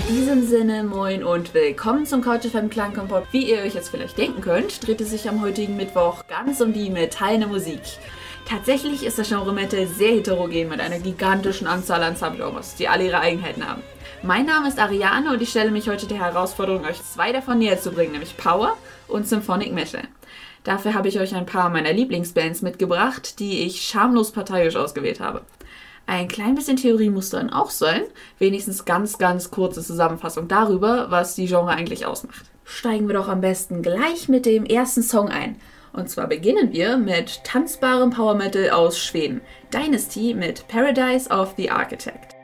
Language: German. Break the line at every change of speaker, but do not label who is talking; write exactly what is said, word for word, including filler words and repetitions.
diesem Sinne, moin und willkommen zum Couch F M Klangkompott. Wie ihr euch jetzt vielleicht denken könnt, dreht es sich am heutigen Mittwoch ganz um die metallene Musik. Tatsächlich ist das Genre Metal sehr heterogen mit einer gigantischen Anzahl an Subgenres, die alle ihre Eigenheiten haben. Mein Name ist Ariane und ich stelle mich heute der Herausforderung, euch zwei davon näher zu bringen, nämlich Power und Symphonic Metal. Dafür habe ich euch ein paar meiner Lieblingsbands mitgebracht, die ich schamlos parteiisch ausgewählt habe. Ein klein bisschen Theorie muss dann auch sein, wenigstens ganz, ganz kurze Zusammenfassung darüber, was die Genre eigentlich ausmacht. Steigen wir doch am besten gleich mit dem ersten Song ein. Und zwar beginnen wir mit tanzbarem Power Metal aus Schweden, Dynasty mit Paradise of the Architect.